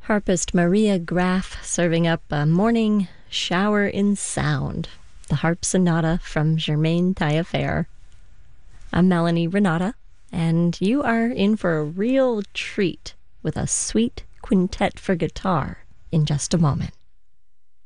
Harpist Maria Graf serving up a morning shower in sound, the harp sonata from Germaine Taillefer. I'm Melanie Renata, and you are in for a real treat with a sweet quintet for guitar in just a moment.